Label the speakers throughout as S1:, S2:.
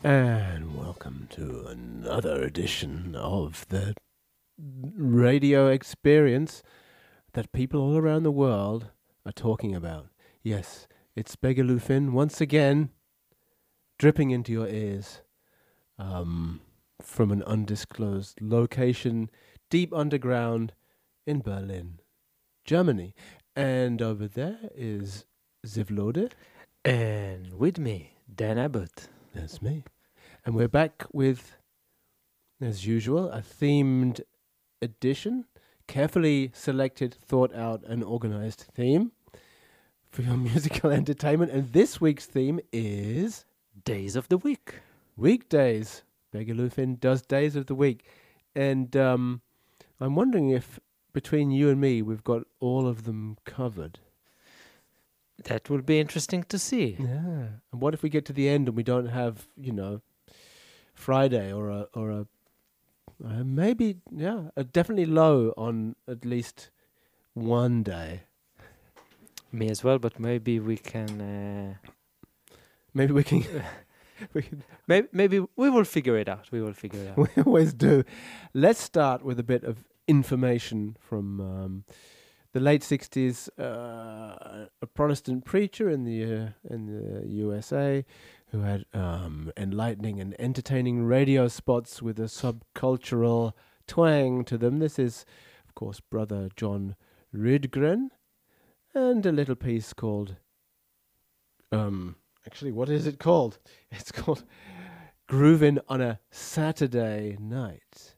S1: And welcome to another edition of the radio experience that people all around the world are talking about. Yes, it's Begaloo Finn once again, dripping into your ears from an undisclosed location deep underground in Berlin, Germany. And over there is Zivlode.
S2: And with me, Dan Abbott.
S1: That's me. And we're back with, as usual, a themed edition, carefully selected, thought out, and organized theme for your musical entertainment. And this week's theme is
S2: Days of the Week.
S1: weekdays. Begaloo Finn does days of the week. And I'm wondering if between you and me, we've got all of them covered.
S2: That will be interesting to see.
S1: Yeah. And what if we get to the end and we don't have, Friday or a maybe, definitely low on at least one day.
S2: Me as well, but maybe we can...
S1: Maybe we can...
S2: maybe we will figure it out.
S1: We always do. Let's start with a bit of information from the late 60s. A Protestant preacher in the USA who had enlightening and entertaining radio spots with a subcultural twang to them. This is, of course, Brother John Rydgren, and a little piece called... Actually, what is it called? It's called Groovin' on a Saturday Night.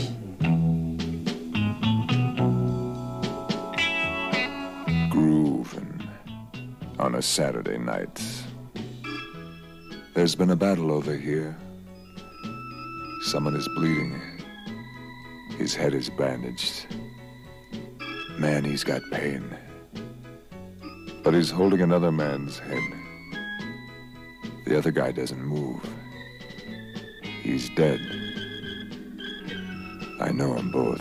S3: Groovin' on a Saturday night. There's been a battle over here. Someone is bleeding. His head is bandaged. Man, he's got pain. But he's holding another man's head. The other guy doesn't move. He's dead. I know them both.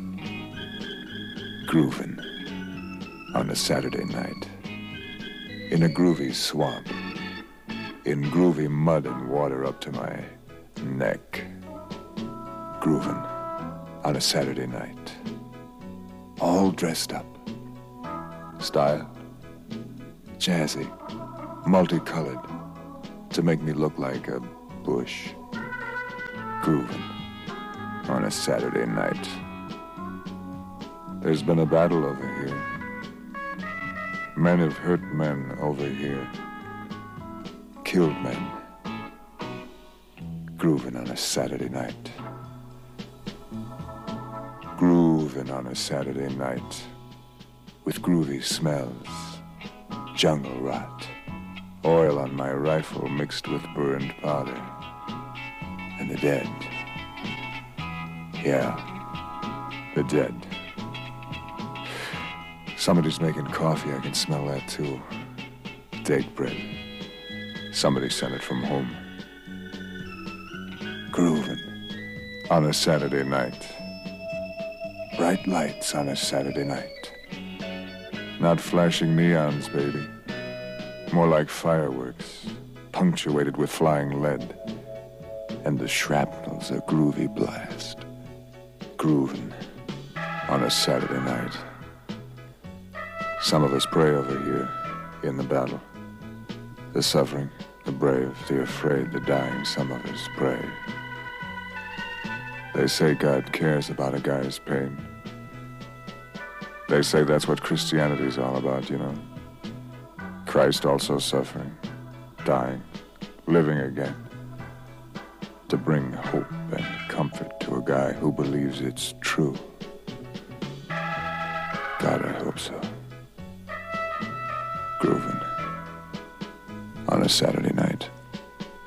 S3: Groovin' on a Saturday night. In a groovy swamp. In groovy mud and water up to my neck. Groovin' on a Saturday night. All dressed up. Style. Jazzy. Multicolored. To make me look like a bush. Groovin' on a Saturday night. There's been a battle over here. Men have hurt men over here. Killed men. Groovin' on a Saturday night. Groovin' on a Saturday night. With groovy smells. Jungle rot. Oil on my rifle mixed with burned powder. And the dead. Yeah, the dead. Somebody's making coffee, I can smell that too. Date bread. Somebody sent it from home. Groovin' on a Saturday night. Bright lights on a Saturday night. Not flashing neons, baby. More like fireworks, punctuated with flying lead. And the shrapnel's a groovy blast. Groovin' on a Saturday night. Some of us pray over here, in the battle. The suffering, the brave, the afraid, the dying, some of us pray. They say God cares about a guy's pain. They say that's what Christianity's all about, you know. Christ also suffering, dying, living again. To bring hope and comfort to a guy who believes it's true. God, I hope so. Groovin' on a Saturday night.